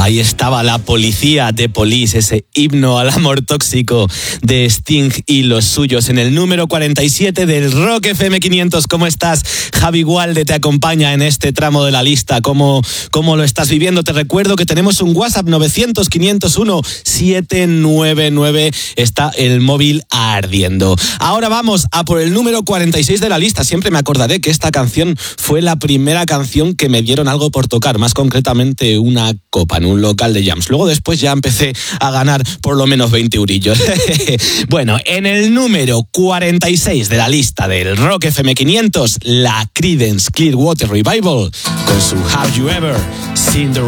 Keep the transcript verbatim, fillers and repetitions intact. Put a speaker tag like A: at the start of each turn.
A: Ahí estaba La Policía de Police, ese himno al amor tóxico de Sting y los suyos en el número cuarenta y siete del Rock F M quinientos. ¿Cómo estás? Javi Gualde te acompaña en este tramo de la lista. ¿Cómo, cómo lo estás viviendo? Te recuerdo que tenemos un WhatsApp novecientos, quinientos uno, setecientos noventa y nueve. Está el móvil ardiendo. Ahora vamos a por el número cuarenta y seis de la lista. Siempre me acordaré que esta canción fue la primera canción que me dieron algo por tocar, más concretamente una copa en un local de jams. Luego después ya empecé a ganar por lo menos veinte eurillos. Bueno, en el número cuarenta y seis de la lista del Rock F M quinientos, la Creedence Clearwater Revival con su Have You Ever Seen the